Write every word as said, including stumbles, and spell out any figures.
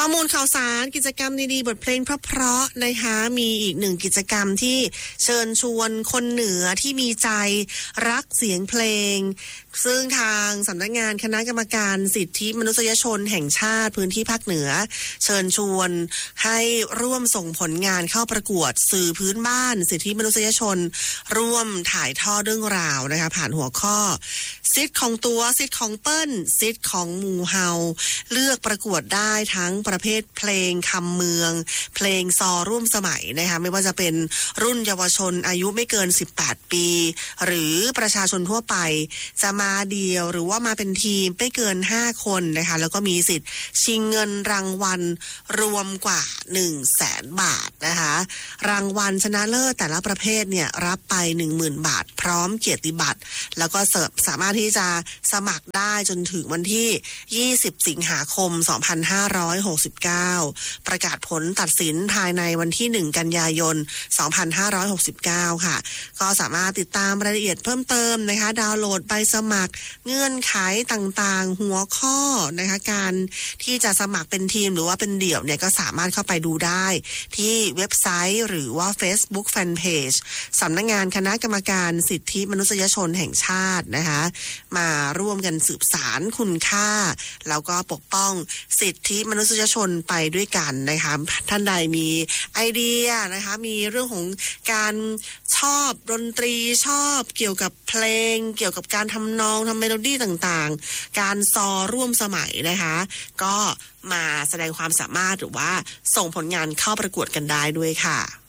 อมูลข่าวสารกิจกรรมดีๆบทเพลงเพราะๆนะคะมีอีกหนึ่งกิจกรรมที่เชิญชวนคนเหนือที่มีใจรักเสียงเพลงซึ่งทางสำนักงานคณะกรรมการสิทธิมนุษยชนแห่งชาติพื้นที่ภาคเหนือเชิญชวนให้ร่วมส่งผลงานเข้าประกวดสื่อพื้นบ้านสิทธิมนุษยชนร่วมถ่ายทอดเรื่องราวนะคะผ่านหัวข้อสิทธิ์ของตัวสิทธิ์ของเปิ้ลสิทธิ์ของหมู่เฮาเลือกประกวดได้ทั้งประเภทเพลงคำเมืองเพลงซอร่วมสมัยนะคะไม่ว่าจะเป็นรุ่นเยาวชนอายุไม่เกินสิบแปดปีหรือประชาชนทั่วไปจะมาเดียวหรือว่ามาเป็นทีมไม่เกินห้าคนนะคะแล้วก็มีสิทธิ์ชิงเงินรางวัลรวมกว่า หนึ่งแสน บาทนะคะรางวัลชนะเลิศแต่ละประเภทเนี่ยรับไป หนึ่งหมื่น บาทพร้อมเกียรติบัตรแล้วก็เสิร์ฟสามารถที่จะสมัครได้จนถึงวันที่ยี่สิบสิงหาคมสองพันห้าร้อยหกสิบเก้าประกาศผลตัดสินภายในวันที่หนึ่งกันยายนสองพันห้าร้อยหกสิบเก้าค่ะก็สามารถติดตามรายละเอียดเพิ่มเติมนะคะดาวน์โหลดใบสมัครเงื่อนไขต่างๆหัวข้อนะคะการที่จะสมัครเป็นทีมหรือว่าเป็นเดี่ยวเนี่ยก็สามารถเข้าไปดูได้ที่เว็บไซต์หรือว่า Facebook Fanpage สำนักงานคณะกรรมการสิทธิมนุษยชนแห่งชาตินะคะมาร่วมกันสืบสานคุณค่าแล้วก็ปกป้องสิทธิมนุษยชนไปด้วยกันนะคะท่านใดมีไอเดียนะคะมีเรื่องของการชอบดนตรีชอบเกี่ยวกับเพลงเกี่ยวกับการทำนองทำเมโลดี้ต่างๆการซอร่วมสมัยนะคะก็มาแสดงความสามารถหรือว่าส่งผลงานเข้าประกวดกันได้ด้วยค่ะ